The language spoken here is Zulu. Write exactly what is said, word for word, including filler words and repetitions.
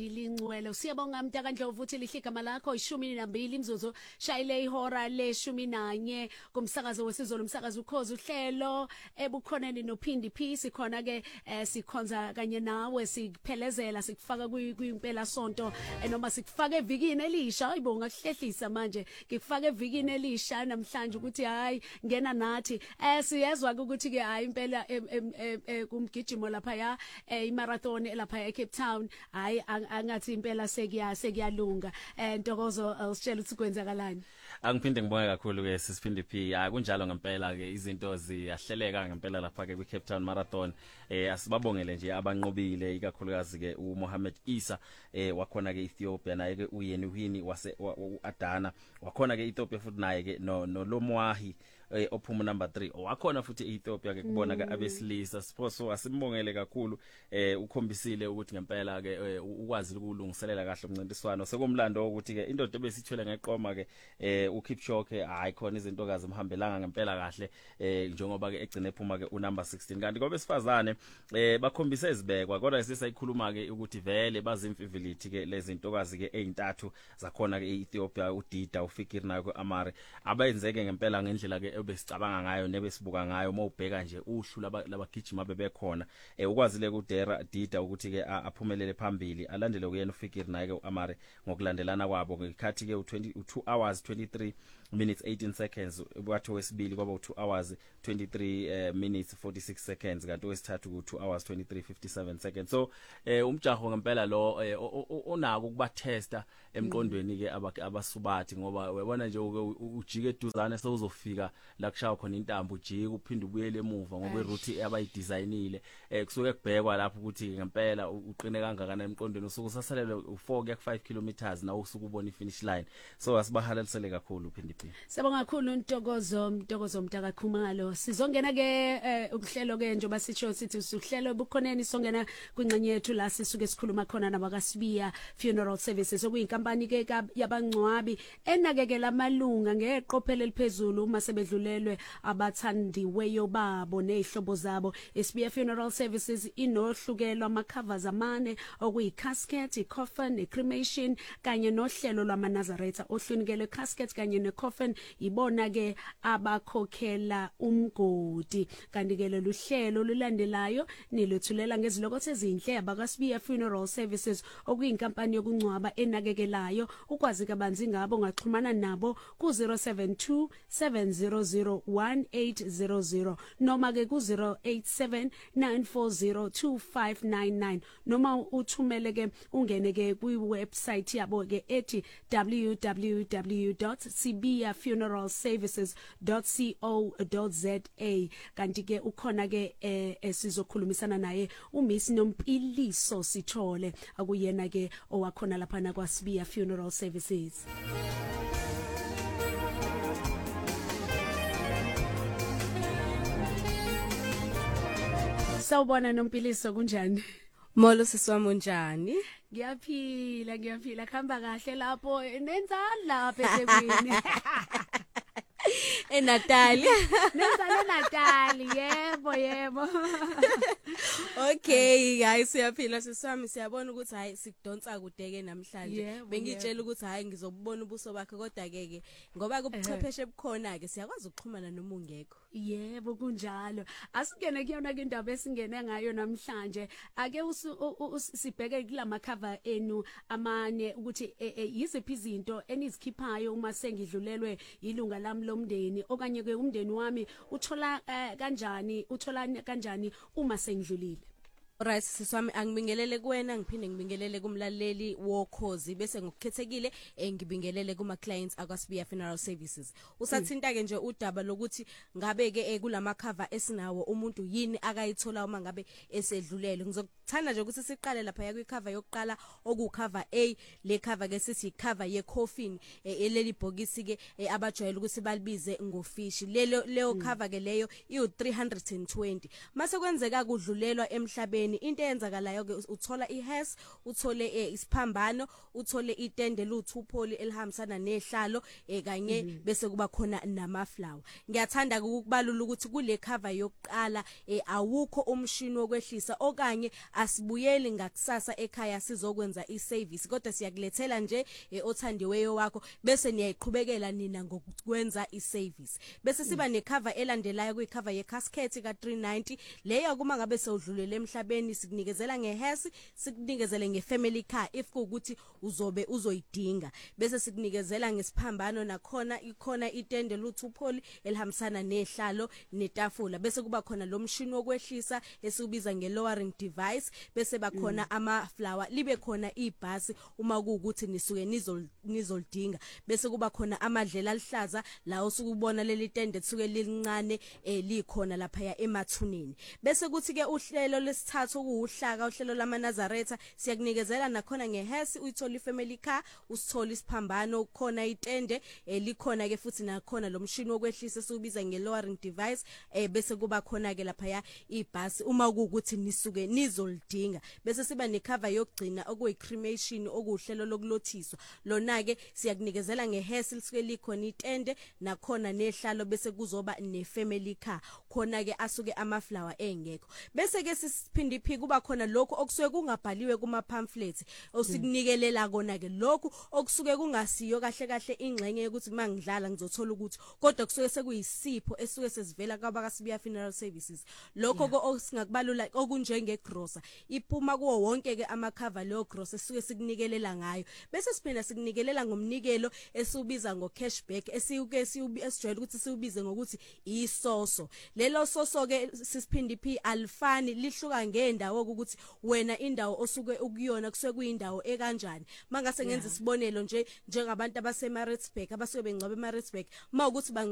Ilingcwele siyabonga Mtaka Ndlovu uthi lihle igama lakho ishumi nambili imzuzu shayile ihora leshumi nanye kumsakazo wesizolo umsakazo ukhozi uhlelo ebukhoneni nophindi phisi khona ke sikhonza kanye nawe sikuphelezela sikufaka kwimpela sonto noma sikufaka evikini elisha ayibonga kuhlehlisa manje ngikufaka evikini elisha namhlanje ukuthi hayi ngena nathi eh siyezwa ukuthi ke hayi impela kumgijimo lapha ya imarathon lapha eCape Town hayi angathi impela sekuya sekuyalunga eh Ntokozo usitshela ukuthi kwenzakalani. Angiphinde ngibonge kakhulu ke sisiphinde phi ah kunjalo ngempela ke izinto ziyahleleka ngempela lapha ke kwiCape Town Marathon eh asibabongele nje abanqobile ikakhulukazi ke uMohammed Isa eh wakhona ke Ethiopia naye ke uYenuhini wase uAdana wakhona ke Ethiopia futhi naye ke no Lomwahi eh ophuma number three wakhona futhi Ethiopia ke kubona ke abesilisa so asimbongele kakhulu eh ukhombisile ukuthi ngempela ke ukwazi ukulungiselela kahle umncintiswano sekumlando ukuthi ke indoda ebesithwele ngeqoma ke eh uKipchoge hayi khona izinto kazi umhambelanga ngempela kahle eh njengoba ke egcine ephuma ke unumber sixteen kanti ngoba besifazane eh bakhombise izibekwa kodwa sisayikhuluma ke ukuthi vele bazimfivility ke lezi zinto kazi ke ezintathu zakhona ke eEthiopia uDida uFikir nayo kuAmare abayenzeke ngempela ngendlela ke obesicabanga ngayo nebesibuka ngayo mawubheka nje uhlu labagijima bebekhona eh ukwazile kuDera Dida ukuthi ke aphumelele phambili alandele kuyena uFikir naye ke uAmare ngokulandelana kwabo ngekhathi ke u two hours twenty-three minutes eighteen seconds kwathi wesibili kwaba u two hours twenty-three uh, minutes forty-six seconds kanti wesithathu ku two hours twenty-three fifty-seven seconds so eh umjaho ngempela lo onako ukubathesta emqondweni ke abasubathi ngoba webona nje ujike eduzane sewuzofika la kushaya khona intambo ujike uphinde ubuyele emuva ngoba iroute abayidesignile eh kusuke kubhekwa lapho ukuthi ngempela uqine kangakana emqondweni usuku sasalele u four kuya ku five kilometers na usuku ubona ifinish line so asibahalalisele kakhulu uphinde phinde Sibonga kakhulu Ntokozo Ntokozo Mtaka Khumalo sizongena ke ukuhlelo ke njengoba sitsho sithi uhlelo bukhoneni songena kwingxenye yethu la sisuke sikhuluma khona nabakaSibiya Funeral Services okuyinkampani ke yabangcwabi enakekela amalunga ngeqophelo eliphezulu uma sebedlulelwe abathandiweyo babo nezihlobo zabo iSibiya Funeral Services inohlukelwa ama-covers amane okuyi-casket, i-coffin, i-cremation kanye nohlelo lwama-Nazareth ohlunikele casket kanye ne-coffin ibona ke abakhokhela umgodi kanti ke lolu hlelo lulandelayo nilothulela ngezilokothe ezinhle abakaSibiya Funeral Services okuyinkampani yokungcwaba enakekelayo ukwazi kabanzi ngabo ngaxhumana nabo ku zero seven two seven zero zero one eight zero zero noma ke ku zero eight seven nine four zero two five nine nine noma uthumele ke ungene ke kwi website yabo ke ethi w w w dot sibiya funeral services dot co dot za kanti ke ukhona ke esizokhulumisana naye uMiss Nompiliso Sithole akuyena ke owakhona lapha na kwaSibiya Funeral Services. Sawubona Nompiliso kunjani? Molo siswami unjani? Ngiyaphila ngiyaphila khamba kahle lapho nenzani lapha eThekwini. eNatali Nenzani eNatali yebo yebo. Okay guys siyaphila siswami siyabona ukuthi hayi sikudonsa kudeke namhlanje bengitshela ukuthi hayi ngizobona ubuso bakhe kodwa ke ke ngoba kubuchwepheshe bukhona ke siyakwazi ukuxhumana noma ungekho. Yebo kunjalo asingene kuyona ke indaba esingene ngayo namhlanje ake sibheke kulama cover enu amane ukuthi yiziphi izinto enizikhiphayo uma sengidlulelwe ilunga lami lomndeni okanye ke umndeni wami uthola kanjani uthola kanjani uma sengidlulile. Right siswami angibingelele kuwena ngiphinde ngibingelele kumlaleli wokhozi bese ngokukhethekile ngibingelele kuma clients akwaSibiya Funeral Services. Usathinta ke nje udaba lokuthi ngabe ke kulama cover esinawo umuntu yini akayithola uma ngabe esedlulele. Ngizokuthanda nje ukuthi siqale lapha ya kwicover yokuqala oku cover A le cover ke sithi cover ye coffin eleli bhokisi ke abajwayele ukuthi balibize ngofishi. Lelo leyo cover ke leyo i three hundred twenty. Mase kwenzeka kudlulelwa emhlabeni into eyenzakalayo ke uthola ihearse uthole isiphambano uthole itende luthupholi elihambisana nehlalo kanye bese kuba khona nama flower. Ngiyathanda ukukubalula ukuthi kule cover yokuqala awukho umshini wokwehlisa okanye asibuyeli ngakusasa ekhaya sizokwenza iservice kodwa siyakulethela nje othandiweyo wakho bese niyayiqhubekela nina ngokwenza iservice bese siba necover elandelayo kuyicover yecasket ka three ninety leyo kuma ngabe sewudlulele emhlabeni sikunikezela ngehesi sikunikezele ngefamily car if kuukuthi uzobe uzoyidinga bese sikunikezela ngesiphambano nakhona ikhona itende luthupholi elihambisana nehlalo netafula bese kuba khona lo mshini wokwehlisa esiubiza ngelowering device bese bakhona mm. ama flower libe khona ibhasi uma kuukuthi nisuke nizol nizolidinga bese kuba khona amadlela alihlaza la usukubona leli tendelisuke lilincane eh likhona lapha ya emathuneni bese kuthi ke uhlelo lesithathu kuuhlaka uhlelo lama Nazaretha siyakunikezela nakhona ngehesi uyithola ifamily car usithola isiphambano khona itende eh likhona ke futhi nakhona lo mshini wokwehlisa esiubiza ngelowering device eh bese kuba khona ke lapha ya ibhasi uma kuukuthi nisuke nizolidinga bese siba necover yokugcina okuyi cremation okuhlelo lokulothiswa lona ke siyakunikezela ngehesi lisuke likhona itende nakhona nehlalo bese kuzoba nefamily car khona ke asuke ama flower engekho bese ke sisiphindi phi kuba khona lokho okusuke kungabhaliwe kuma pamphlets osikunikelela kona ke lokho okusuke kungasiyo kahle kahle ingxenye ukuthi mangidlala ngizothola ukuthi kodwa kusuke sekuyisipho esuke sesivela kwaba kaSibiya Funeral Services lokho ko osingakubalula okunjenge grocer iphuma kuwo wonke ke ama cover leyo grocer esuke sikunikelela ngayo bese siphinda sikunikelela ngomnikelo esiubiza ngo cashback esiyuke esijwayele ukuthi siubize ngokuthi isoso lelo soso ke sisiphindi phi alifani lihluka ngendawo ukuthi wena indawo osuke ukuyona kusuke kuyindawo ekanjani mangase ngenza isibonelo nje njengabantu abase Maritzburg abasuke bengcwabe eMaritzburg mawukuthi